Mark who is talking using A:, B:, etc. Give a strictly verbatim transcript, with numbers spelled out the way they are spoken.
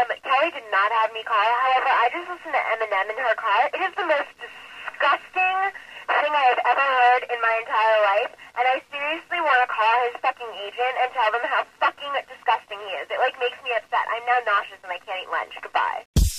A: Um, Kelly did not have me call. However, I just listened to Eminem in her car. It is the most disgusting thing I have ever heard in my entire life, and I seriously want to call his fucking agent and tell them how fucking disgusting he is. It, like, makes me upset. I'm now nauseous and I can't